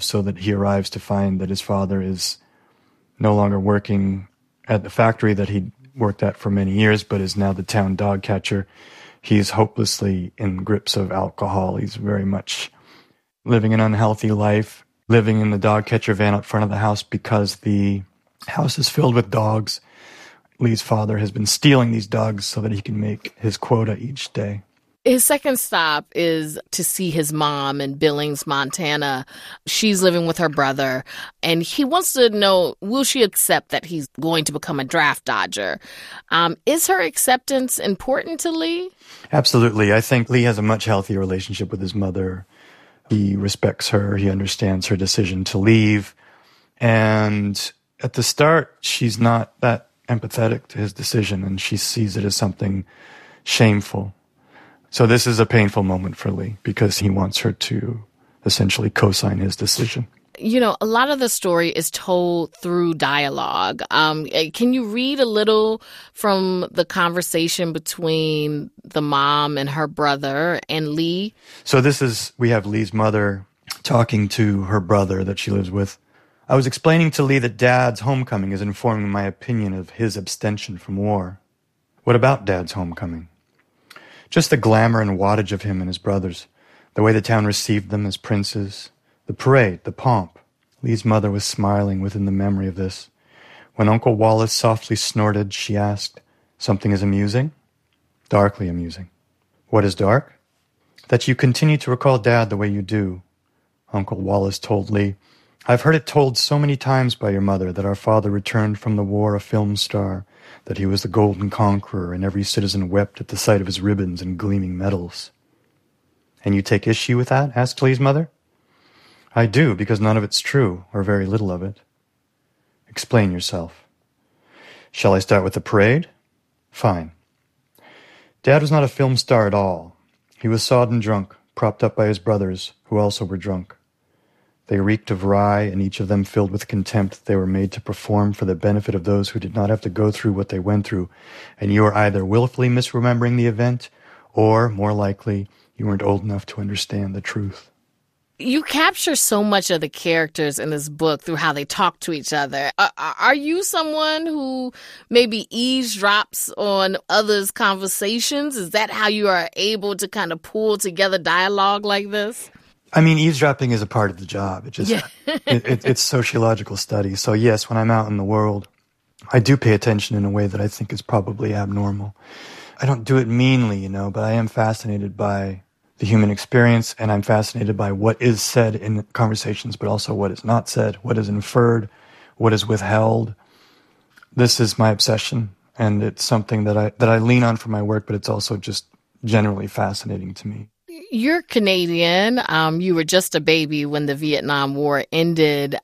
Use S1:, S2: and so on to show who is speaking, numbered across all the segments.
S1: of, so that he arrives to find that his father is no longer working at the factory that he'd worked at for many years, but is now the town dog catcher. He's hopelessly in grips of alcohol. He's very much living an unhealthy life, living in the dog catcher van up front of the house because the house is filled with dogs. Lee's father has been stealing these dogs so that he can make his quota each day.
S2: His second stop is to see his mom in Billings, Montana. She's living with her brother, and he wants to know, will she accept that he's going to become a draft dodger? Is her acceptance important to Lee?
S1: Absolutely. I think Lee has a much healthier relationship with his mother. He respects her. He understands her decision to leave. And at the start, she's not that empathetic to his decision, and she sees it as something shameful. So this is a painful moment for Lee because he wants her to essentially co-sign his decision.
S2: You know, a lot of the story is told through dialogue. Can you read a little from the conversation between the mom and her brother and Lee?
S1: So we have Lee's mother talking to her brother that she lives with. I was explaining to Lee that Dad's homecoming is informing my opinion of his abstention from war. What about Dad's homecoming? Just the glamour and wattage of him and his brothers, the way the town received them as princes, the parade, the pomp. Lee's mother was smiling within the memory of this. When Uncle Wallace softly snorted, she asked, "Something is amusing?" "Darkly amusing." "What is dark?" "That you continue to recall Dad the way you do." Uncle Wallace told Lee, "I've heard it told so many times by your mother that our father returned from the war a film star, that he was the golden conqueror, and every citizen wept at the sight of his ribbons and gleaming medals." "And you take issue with that?" asked Lee's mother. "I do, because none of it's true, or very little of it." "Explain yourself." "Shall I start with the parade?" "Fine. Dad was not a film star at all. He was sodden drunk, propped up by his brothers, who also were drunk. They reeked of rye, and each of them filled with contempt they were made to perform for the benefit of those who did not have to go through what they went through, and you are either willfully misremembering the event, or, more likely, you weren't old enough to understand the truth.
S2: You capture so much of the characters in this book through how they talk to each other. Are you someone who maybe eavesdrops on others' conversations? Is that how you are able to kind of pull together dialogue like this?
S1: I mean, eavesdropping is a part of the job. It's sociological study. So yes, when I'm out in the world, I do pay attention in a way that I think is probably abnormal. I don't do it meanly, but I am fascinated by the human experience, and I'm fascinated by what is said in conversations, but also what is not said, what is inferred, what is withheld. This is my obsession, and it's something that I lean on for my work, but it's also just generally fascinating to me.
S2: You're Canadian. You were just a baby when the Vietnam War ended.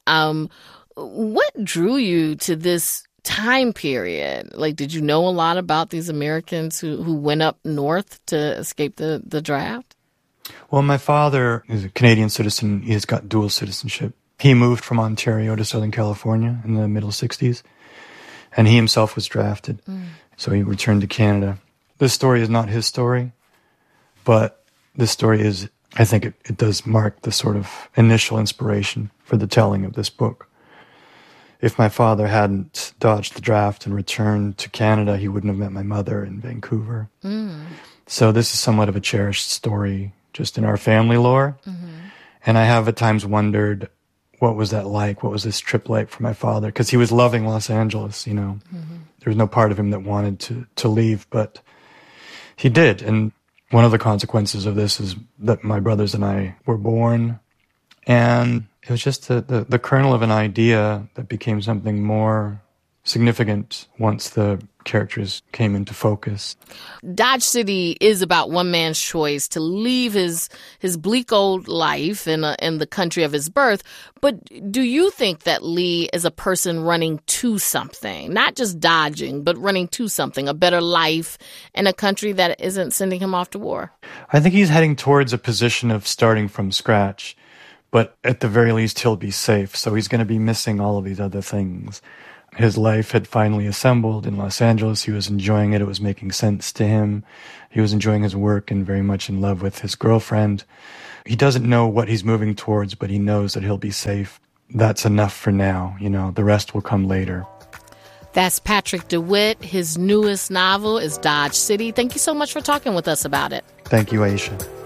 S2: What drew you to this time period? Like, did you know a lot about these Americans who went up north to escape the draft?
S1: Well, my father is a Canadian citizen. He's got dual citizenship. He moved from Ontario to Southern California in the middle 60s, and he himself was drafted. So he returned to Canada. This story is not his story, but this story is, I think it does mark the sort of initial inspiration for the telling of this book. If my father hadn't dodged the draft and returned to Canada, he wouldn't have met my mother in Vancouver. So this is somewhat of a cherished story just in our family lore. And I have at times wondered, what was that like? What was this trip like for my father? Because he was loving Los Angeles, There was no part of him that wanted to leave, but he did. And one of the consequences of this is that my brothers and I were born, and it was just the kernel of an idea that became something more significant once the characters came into focus.
S2: Dodge City is about one man's choice to leave his bleak old life in the country of his birth. But do you think that Lee is a person running to something, not just dodging, but running to something, a better life in a country that isn't sending him off to war?
S1: I think he's heading towards a position of starting from scratch, but at the very least, he'll be safe. So he's going to be missing all of these other things. His life had finally assembled in Los Angeles. He was enjoying it. It was making sense to him. He was enjoying his work and very much in love with his girlfriend. He doesn't know what he's moving towards, but he knows that he'll be safe. That's enough for now. The rest will come later.
S2: That's Patrick DeWitt. His newest novel is Dodge City. Thank you so much for talking with us about it.
S1: Thank you, Aisha.